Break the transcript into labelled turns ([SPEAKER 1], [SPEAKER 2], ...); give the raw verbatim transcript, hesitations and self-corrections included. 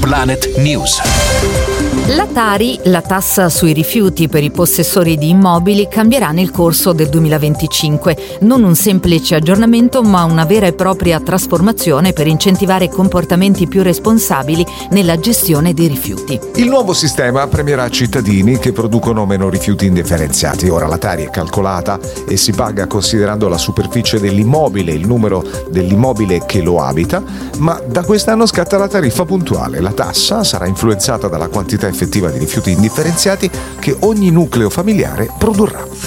[SPEAKER 1] Planet News.
[SPEAKER 2] La Tari, la tassa sui rifiuti per i possessori di immobili, cambierà nel corso del duemilaventicinque. Non un semplice aggiornamento, ma una vera e propria trasformazione per incentivare comportamenti più responsabili nella gestione dei rifiuti.
[SPEAKER 3] Il nuovo sistema premierà cittadini che producono meno rifiuti indifferenziati. Ora la Tari è calcolata e si paga considerando la superficie dell'immobile, il numero dell'immobile che lo abita, ma da quest'anno scatta la tariffa puntuale. La tassa sarà influenzata dalla quantità effettiva di rifiuti indifferenziati che ogni nucleo familiare produrrà.